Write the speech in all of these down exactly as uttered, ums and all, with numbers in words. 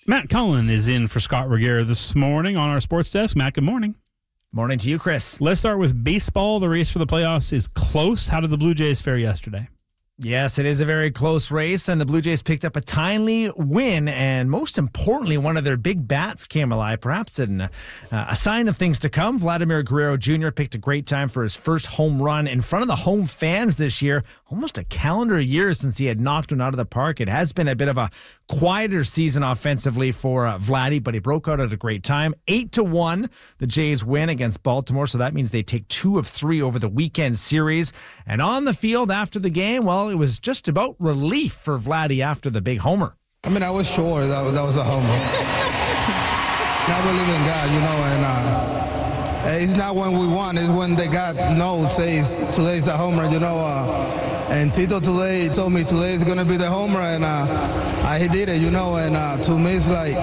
Matt Cullen is in for Scott Regehr this morning on our sports desk. Matt, good morning. Morning to you, Chris. Let's start with baseball. The race for the playoffs is close. How did the Blue Jays fare yesterday? Yes, it is a very close race, and the Blue Jays picked up a timely win, and most importantly, one of their big bats came alive, perhaps in, uh, a sign of things to come. Vladimir Guerrero Junior picked a great time for his first home run in front of the home fans this year. Almost a calendar year since he had knocked one out of the park. It has been a bit of a quieter season offensively for uh, Vladdy, but he broke out at a great time. Eight to one, the Jays win against Baltimore, so that means they take two of three over the weekend series. And on the field after the game, well, it was just about relief for Vladdy after the big homer. I mean, I was sure that, that was a homer. I believe in God, you know, and uh, it's not when we won, it's when the God knows says today's a homer, you know. Uh, and Tito today told me today is going to be the homer, and uh, I, he did it, you know. And uh, to me, it's like,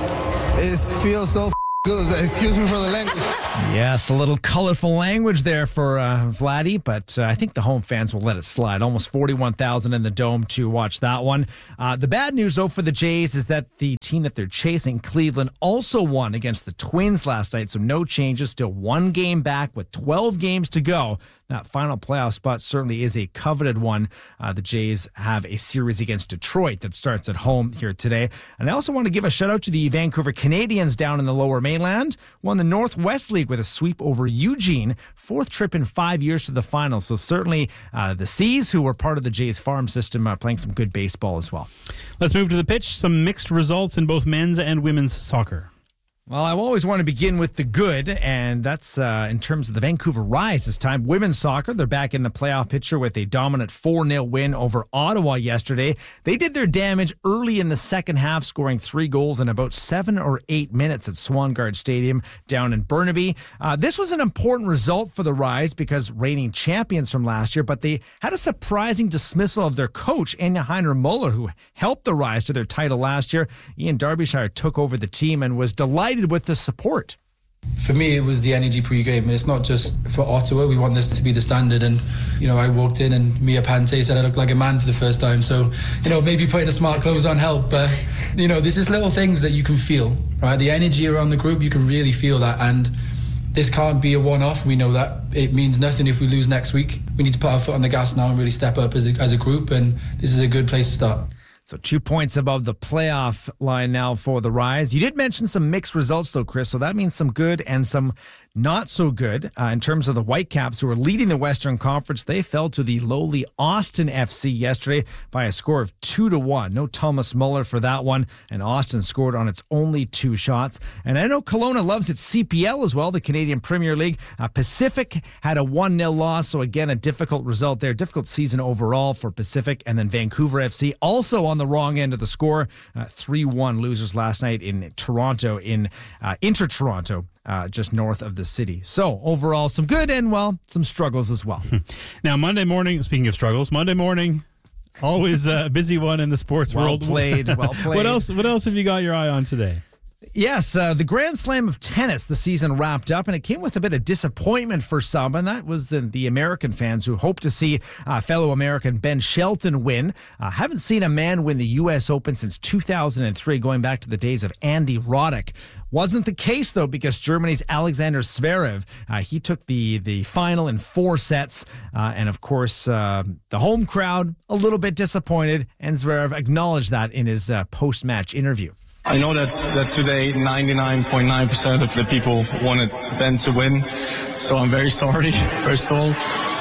it feels so good. Excuse me for the language. Yes, a little colorful language there for uh, Vladdy, but uh, I think the home fans will let it slide. Almost forty-one thousand in the Dome to watch that one. Uh, the bad news, though, for the Jays is that the team that they're chasing, Cleveland, also won against the Twins last night, so no changes. Still one game back with twelve games to go. That final playoff spot certainly is a coveted one. Uh, the Jays have a series against Detroit that starts at home here today. And I also want to give a shout out to the Vancouver Canadians down in the Lower Mainland. Won the Northwest League with a sweep over Eugene. Fourth trip in five years to the final. So certainly uh, the Seas, who were part of the Jays farm system, are playing some good baseball as well. Let's move to the pitch. Some mixed results in both men's and women's soccer. Well, I always want to begin with the good, and that's uh, in terms of the Vancouver Rise this time. Women's soccer, they're back in the playoff picture with a dominant four nil win over Ottawa yesterday. They did their damage early in the second half, scoring three goals in about seven or eight minutes at Swangard Stadium down in Burnaby. Uh, this was an important result for the Rise because reigning champions from last year, but they had a surprising dismissal of their coach, Anya Heiner-Muller, who helped the Rise to their title last year. Ian Derbyshire took over the team and was delighted with the support. For me, it was the energy pre-game, and it's not just for Ottawa. We want this to be the standard. And you know, I walked in and Mia Pante said I looked like a man for the first time. So you know, maybe putting the smart clothes on helped, but you know, there's just little things that you can feel, right? The energy around the group, you can really feel that, and this can't be a one-off. We know that it means nothing if we lose next week. We need to put our foot on the gas now and really step up as a, as a group, and this is a good place to start. So two points above the playoff line now for the Rise. You did mention some mixed results, though, Chris, so that means some good and some not so good. Uh, in terms of the Whitecaps, who are leading the Western Conference, they fell to the lowly Austin F C yesterday by a score of two to one. No Thomas Muller for that one, and Austin scored on its only two shots. And I know Kelowna loves its C P L as well, the Canadian Premier League. Uh, Pacific had a one nil loss, so again, a difficult result there. Difficult season overall for Pacific. And then Vancouver F C also on the wrong end of the score. Uh, three one losers last night in Toronto, in uh, Inter-Toronto. Uh, just north of the city. So overall, some good and, well, some struggles as well. Now, Monday morning, speaking of struggles, Monday morning, always a busy one in the sports well world. Well played, well played. What else, what else have you got your eye on today? Yes, uh, the Grand Slam of tennis, the season wrapped up, and it came with a bit of disappointment for some, and that was the, the American fans who hoped to see uh, fellow American Ben Shelton win. Uh, haven't seen a man win the U S Open since two thousand three, going back to the days of Andy Roddick. Wasn't the case, though, because Germany's Alexander Zverev, uh, he took the, the final in four sets, uh, and of course, uh, the home crowd a little bit disappointed, and Zverev acknowledged that in his uh, post-match interview. I know that, that today ninety-nine point nine percent of the people wanted Ben to win, so I'm very sorry, first of all.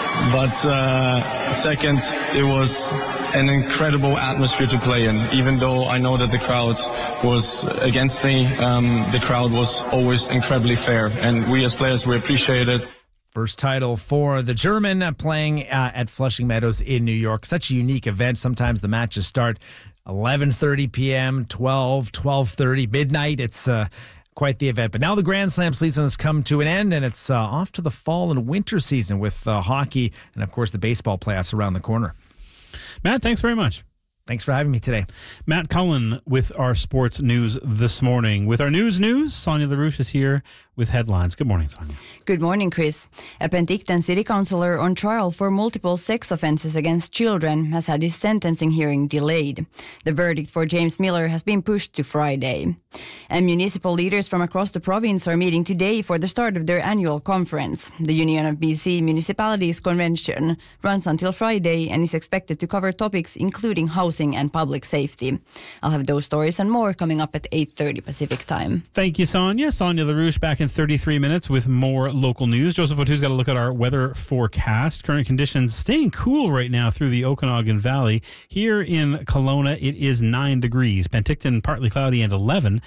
But uh, second, it was an incredible atmosphere to play in. Even though I know that the crowd was against me, um, the crowd was always incredibly fair. And we as players, we appreciate it. First title for the German, uh, playing uh, at Flushing Meadows in New York. Such a unique event. Sometimes the matches start eleven thirty p.m., twelve, twelve thirty, midnight. It's uh, quite the event. But now the Grand Slam season has come to an end, and it's uh, off to the fall and winter season with uh, hockey and, of course, the baseball playoffs around the corner. Matt, thanks very much. Thanks for having me today. Matt Cullen with our sports news this morning. With our news news, Sonia LaRouche is here with headlines. Good morning, Sonia. Good morning, Chris. A Penticton city councillor on trial for multiple sex offences against children has had his sentencing hearing delayed. The verdict for James Miller has been pushed to Friday. And municipal leaders from across the province are meeting today for the start of their annual conference. The Union of B C Municipalities Convention runs until Friday and is expected to cover topics including housing and public safety. I'll have those stories and more coming up at eight thirty Pacific time. Thank you, Sonia. Sonia LaRouche back in thirty-three minutes with more local news. Joseph O'Too's got to look at our weather forecast. Current conditions staying cool right now through the Okanagan Valley. Here in Kelowna, it is nine degrees. Penticton, partly cloudy, and eleven.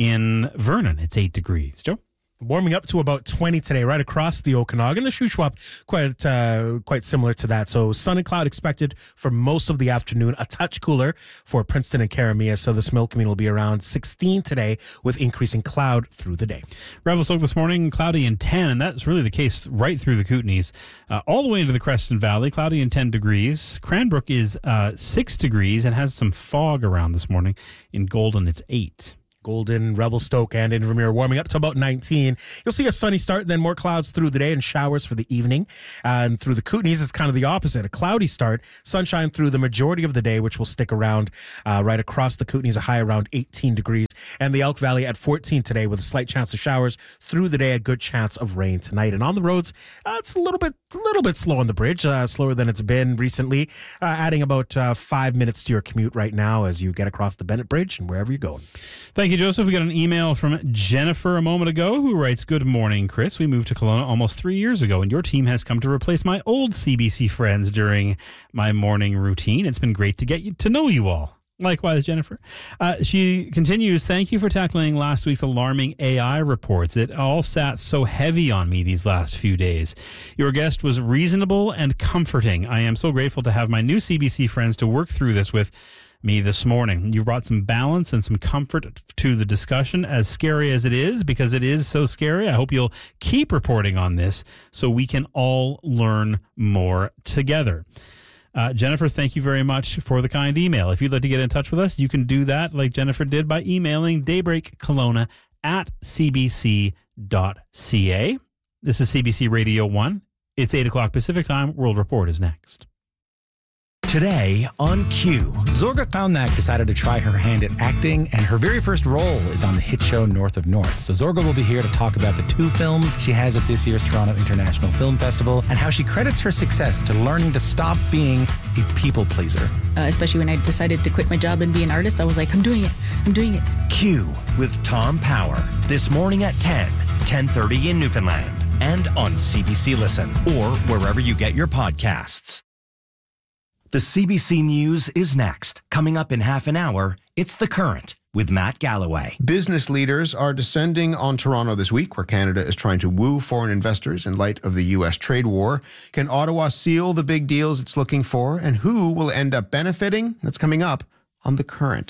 In Vernon, it's eight degrees. Joe? Warming up to about twenty today, right across the Okanagan. The Shuswap, quite uh, quite similar to that. So sun and cloud expected for most of the afternoon. A touch cooler for Princeton and Karamia. So the Smilkameen will be around sixteen today with increasing cloud through the day. Revelstoke this morning, cloudy and ten, and that's really the case right through the Kootenays. Uh, all the way into the Creston Valley, cloudy and ten degrees. Cranbrook is uh, six degrees and has some fog around this morning. In Golden, it's eight. Golden, Revelstoke, and Invermere warming up to about nineteen. You'll see a sunny start, then more clouds through the day and showers for the evening. And through the Kootenays, it's kind of the opposite. A cloudy start, sunshine through the majority of the day, which will stick around uh, right across the Kootenays, a high around eighteen degrees. And the Elk Valley at fourteen today with a slight chance of showers through the day, a good chance of rain tonight. And on the roads, uh, it's a little bit a little bit slow on the bridge, uh, slower than it's been recently, uh, adding about uh, five minutes to your commute right now as you get across the Bennett Bridge and wherever you're going. Thank you, Joseph. We got an email from Jennifer a moment ago who writes, "Good morning, Chris. We moved to Kelowna almost three years ago, and your team has come to replace my old C B C friends during my morning routine. It's been great to get you, to know you all." Likewise, Jennifer. Uh, she continues, "Thank you for tackling last week's alarming A I reports. It all sat so heavy on me these last few days. Your guest was reasonable and comforting. I am so grateful to have my new C B C friends to work through this with me this morning. You brought some balance and some comfort to the discussion, as scary as it is, because it is so scary. I hope you'll keep reporting on this so we can all learn more together." Uh, Jennifer, thank you very much for the kind email. If you'd like to get in touch with us, you can do that like Jennifer did by emailing daybreakkelowna at c b c dot c a. This is C B C Radio one. It's eight o'clock Pacific time. World Report is next. Today on Q. Zorga Kalnak decided to try her hand at acting, and her very first role is on the hit show North of North. So Zorga will be here to talk about the two films she has at this year's Toronto International Film Festival and how she credits her success to learning to stop being a people pleaser. Uh, especially when I decided to quit my job and be an artist, I was like, I'm doing it. I'm doing it. Q with Tom Power. This morning at ten, ten thirty in Newfoundland. And on C B C Listen or wherever you get your podcasts. The C B C News is next. Coming up in half an hour, it's The Current with Matt Galloway. Business leaders are descending on Toronto this week, where Canada is trying to woo foreign investors in light of the U S trade war. Can Ottawa seal the big deals it's looking for? And who will end up benefiting? That's coming up on The Current.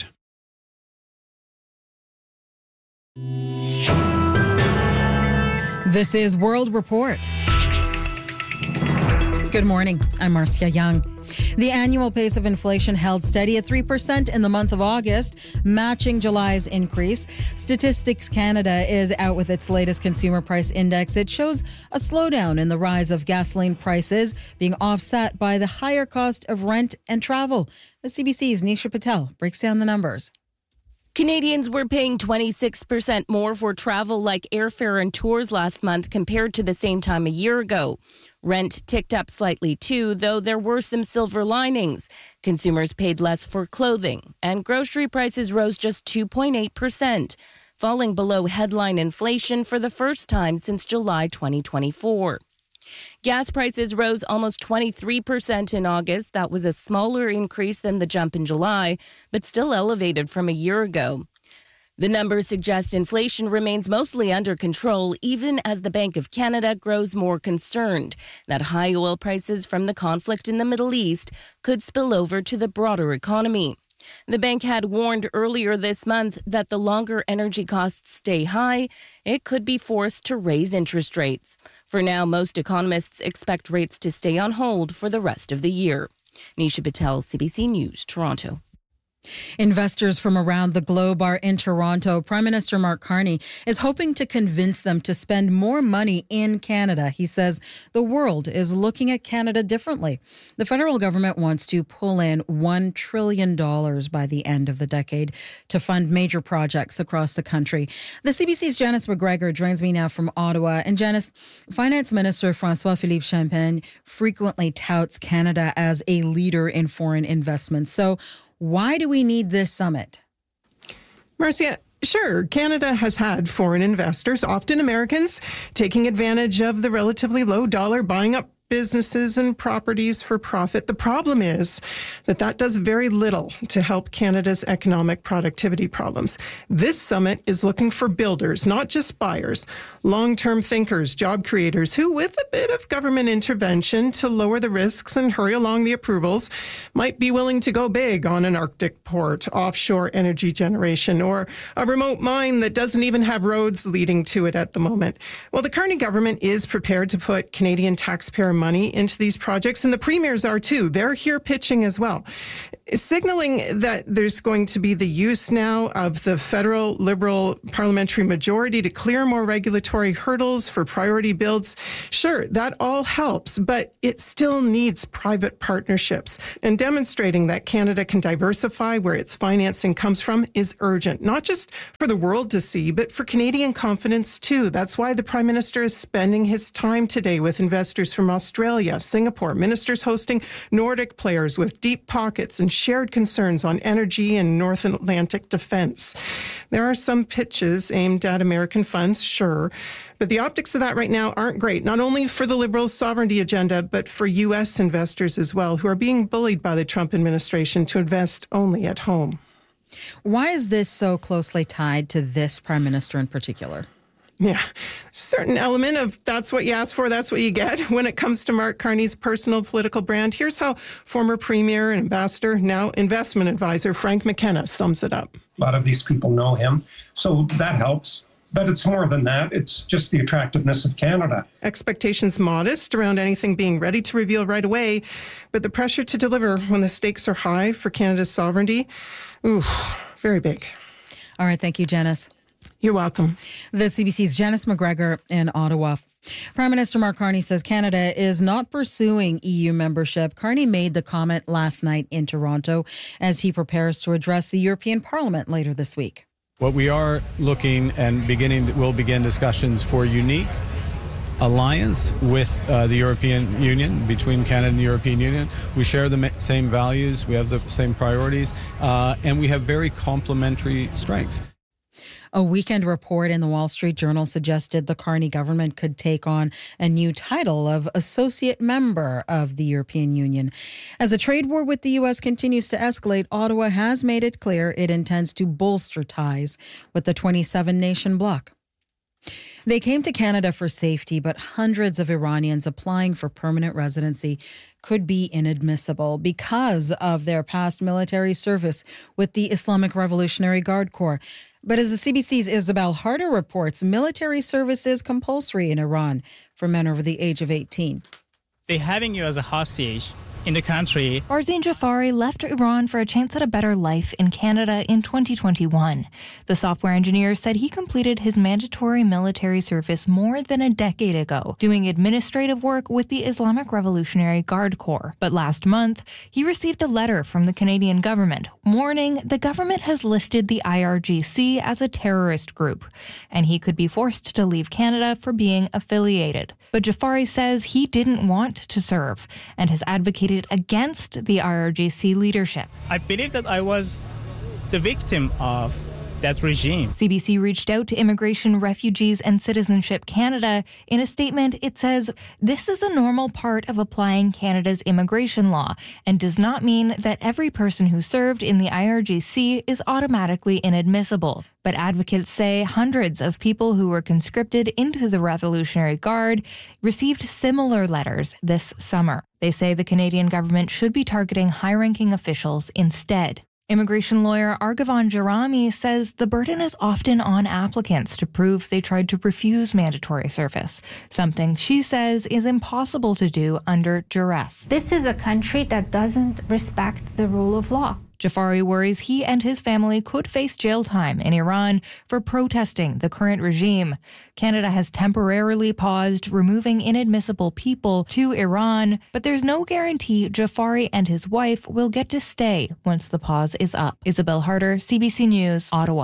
This is World Report. Good morning. I'm Marcia Young. The annual pace of inflation held steady at three percent in the month of August, matching July's increase. Statistics Canada is out with its latest consumer price index. It shows a slowdown in the rise of gasoline prices being offset by the higher cost of rent and travel. The C B C's Nisha Patel breaks down the numbers. Canadians were paying twenty-six percent more for travel like airfare and tours last month compared to the same time a year ago. Rent ticked up slightly too, though there were some silver linings. Consumers paid less for clothing, and grocery prices rose just two point eight percent, falling below headline inflation for the first time since July twenty twenty-four. Gas prices rose almost twenty-three percent in August. That was a smaller increase than the jump in July, but still elevated from a year ago. The numbers suggest inflation remains mostly under control, even as the Bank of Canada grows more concerned that high oil prices from the conflict in the Middle East could spill over to the broader economy. The bank had warned earlier this month that the longer energy costs stay high, it could be forced to raise interest rates. For now, most economists expect rates to stay on hold for the rest of the year. Nisha Patel, C B C News, Toronto. Investors from around the globe are in Toronto. Prime Minister Mark Carney is hoping to convince them to spend more money in Canada. He says the world is looking at Canada differently. The federal government wants to pull in one trillion dollars by the end of the decade to fund major projects across the country. The C B C's Janice McGregor joins me now from Ottawa. And Janice, Finance Minister François-Philippe Champagne frequently touts Canada as a leader in foreign investment. So why do we need this summit? Marcia, sure, Canada has had foreign investors, often Americans, taking advantage of the relatively low dollar, buying up businesses and properties for profit. The problem is that that does very little to help Canada's economic productivity problems. This summit is looking for builders, not just buyers, long-term thinkers, job creators, who, with a bit of government intervention to lower the risks and hurry along the approvals, might be willing to go big on an Arctic port, offshore energy generation, or a remote mine that doesn't even have roads leading to it at the moment. Well, the Carney government is prepared to put Canadian taxpayer money into these projects, and the premiers are too. They're here pitching as well, signaling that there's going to be the use now of the federal Liberal parliamentary majority to clear more regulatory hurdles for priority builds. Sure, that all helps, but it still needs private partnerships. And demonstrating that Canada can diversify where its financing comes from is urgent, not just for the world to see, but for Canadian confidence too. That's why the Prime Minister is spending his time today with investors from Australia, Singapore, ministers hosting Nordic players with deep pockets and shared concerns on energy and North Atlantic defense. There are some pitches aimed at American funds, sure, but the optics of that right now aren't great, not only for the Liberals' sovereignty agenda, but for U S investors as well, who are being bullied by the Trump administration to invest only at home. Why is this so closely tied to this Prime Minister in particular? Yeah, certain element of that's what you ask for, that's what you get when it comes to Mark Carney's personal political brand. Here's how former Premier and Ambassador, now investment advisor, Frank McKenna sums it up. A lot of these people know him, so that helps. But it's more than that. It's just the attractiveness of Canada. Expectations modest around anything being ready to reveal right away, but the pressure to deliver when the stakes are high for Canada's sovereignty, ooh, very big. All right, thank you, Janice. You're welcome. The C B C's Janice McGregor in Ottawa. Prime Minister Mark Carney says Canada is not pursuing E U membership. Carney made the comment last night in Toronto as he prepares to address the European Parliament later this week. What we are looking and beginning, we'll begin discussions for unique alliance with uh, the European Union, between Canada and the European Union. We share the same values, we have the same priorities, uh, and we have very complementary strengths. A weekend report in the Wall Street Journal suggested the Carney government could take on a new title of associate member of the European Union. As the trade war with the U S continues to escalate, Ottawa has made it clear it intends to bolster ties with the twenty-seven nation bloc. They came to Canada for safety, but hundreds of Iranians applying for permanent residency could be inadmissible because of their past military service with the Islamic Revolutionary Guard Corps. But as the C B C's Isabel Harder reports, military service is compulsory in Iran for men over the age of eighteen. They're having you as a hostage in the country. Farzin Jafari left Iran for a chance at a better life in Canada in twenty twenty-one. The software engineer said he completed his mandatory military service more than a decade ago, doing administrative work with the Islamic Revolutionary Guard Corps. But last month, he received a letter from the Canadian government warning the government has listed the I R G C as a terrorist group, and he could be forced to leave Canada for being affiliated. But Jafari says he didn't want to serve and has advocated against the I R G C leadership. I believe that I was the victim of that regime. C B C reached out to Immigration, Refugees and Citizenship Canada. In a statement, it says, "This is a normal part of applying Canada's immigration law and does not mean that every person who served in the I R G C is automatically inadmissible." But advocates say hundreds of people who were conscripted into the Revolutionary Guard received similar letters this summer. They say the Canadian government should be targeting high-ranking officials instead. Immigration lawyer Argavan Jarami says the burden is often on applicants to prove they tried to refuse mandatory service, something she says is impossible to do under duress. This is a country that doesn't respect the rule of law. Jafari worries he and his family could face jail time in Iran for protesting the current regime. Canada has temporarily paused removing inadmissible people to Iran, but there's no guarantee Jafari and his wife will get to stay once the pause is up. Isabel Harder, C B C News, Ottawa.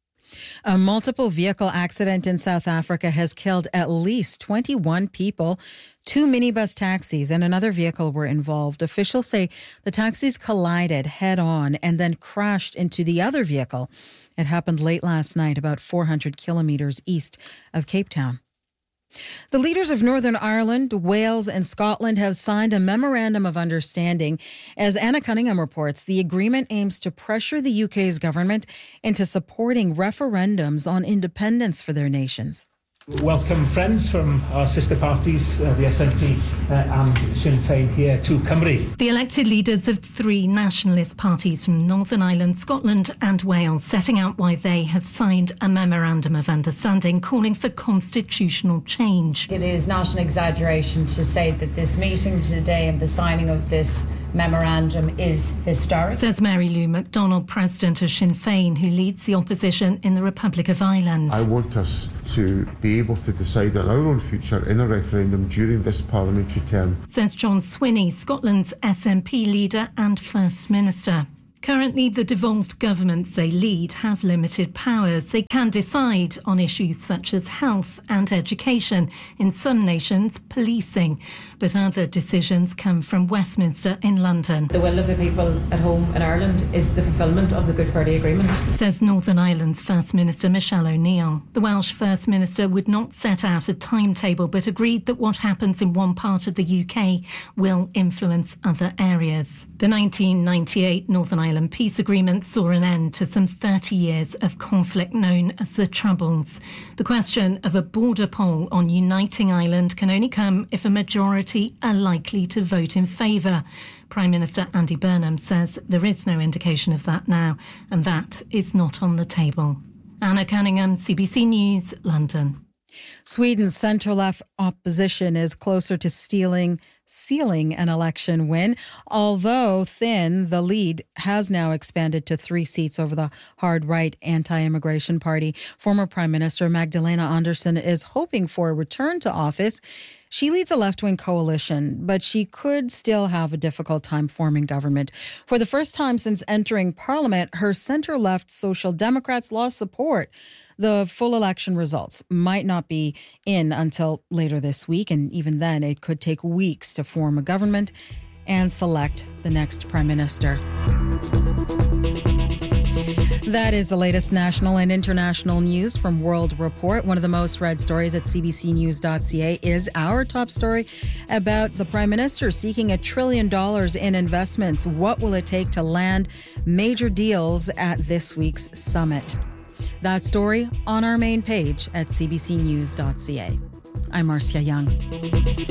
A multiple vehicle accident in South Africa has killed at least twenty-one people. Two minibus taxis and another vehicle were involved. Officials say the taxis collided head on and then crashed into the other vehicle. It happened late last night, about four hundred kilometers east of Cape Town. The leaders of Northern Ireland, Wales and Scotland have signed a memorandum of understanding. As Anna Cunningham reports, the agreement aims to pressure the U K's government into supporting referendums on independence for their nations. Welcome friends from our sister parties, uh, the S N P uh, and Sinn Féin here to Cymru. The elected leaders of three nationalist parties from Northern Ireland, Scotland and Wales setting out why they have signed a memorandum of understanding calling for constitutional change. It is not an exaggeration to say that this meeting today and the signing of this memorandum is historic. Says Mary Lou MacDonald, president of Sinn Féin, who leads the opposition in the Republic of Ireland. I want us to be able to decide on our own future in a referendum during this parliamentary term. Says John Swinney, Scotland's S N P leader and First Minister. Currently, the devolved governments they lead have limited powers. They can decide on issues such as health and education, in some nations, policing. But other decisions come from Westminster in London. The will of the people at home in Ireland is the fulfilment of the Good Friday Agreement. Says Northern Ireland's First Minister Michelle O'Neill. The Welsh First Minister would not set out a timetable but agreed that what happens in one part of the U K will influence other areas. The nineteen ninety-eight Northern Ireland peace agreement saw an end to some thirty years of conflict known as the Troubles. The question of a border poll on uniting Ireland can only come if a majority are likely to vote in favour. Prime Minister Andy Burnham says there is no indication of that now, and that is not on the table. Anna Cunningham, C B C News, London. Sweden's centre-left opposition is closer to stealing sealing an election win. Although thin, the lead has now expanded to three seats over the hard-right anti-immigration party. Former Prime Minister Magdalena Andersson is hoping for a return to office. She leads a left-wing coalition, but she could still have a difficult time forming government. For the first time since entering parliament, her centre-left Social Democrats lost support. The full election results might not be in until later this week, and even then it could take weeks to form a government and select the next prime minister. That is the latest national and international news from World Report. One of the most read stories at c b c news dot c a is our top story about the Prime Minister seeking a trillion dollars in investments. What will it take to land major deals at this week's summit? That story on our main page at c b c news dot c a. I'm Marcia Young.